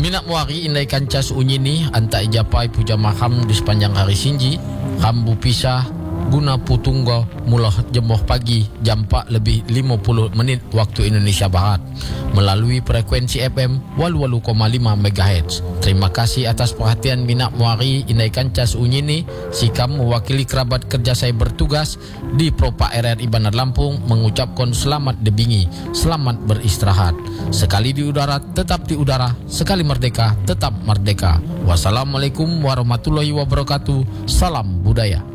Minak muari indai kancas unyini anta ijapai puja maham di sepanjang hari sinji kambu pisah guna putunggo mula jemoh pagi jam 4 lebih 50 menit waktu Indonesia Barat melalui frekuensi FM 88,5 MHz. Terima kasih atas perhatian Minak muari indai kancas unyini. Sikam mewakili kerabat kerja saya bertugas di Propa RRI Bandar Lampung mengucapkan selamat debingi, selamat beristirahat. Sekali di udara tetap di udara, sekali merdeka tetap merdeka. Wassalamualaikum warahmatullahi wabarakatuh. Salam budaya.